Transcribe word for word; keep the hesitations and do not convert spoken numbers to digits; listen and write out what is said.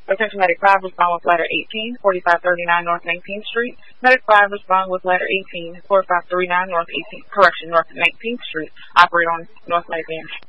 Attention Medic five, respond with letter eighteen, forty-five thirty-nine North nineteenth Street. Medic five, respond with letter eighteen, forty-five thirty-nine North eighteenth, correction, North nineteenth Street. Operate on North Medic Avenue.